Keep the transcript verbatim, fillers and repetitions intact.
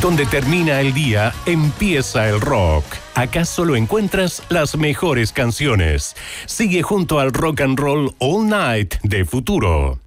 Donde termina el día, empieza el rock. Acá solo encuentras las mejores canciones. Sigue junto al Rock and Roll All Night de Futuro.